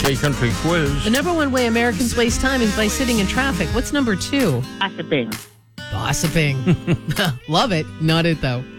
USA Country Quiz. The number one way Americans waste time is by sitting in traffic. What's number two? Gossiping. Gossiping. Love it. Not it, though.